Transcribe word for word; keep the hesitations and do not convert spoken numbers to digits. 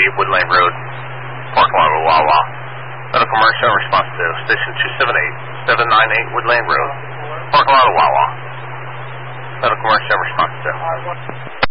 ninety-eight Woodland Road, parking lot of Wawa. Medical emergency response to station two seven eight, seven nine eight Woodland Road, parking lot of Wawa. Medical emergency response to.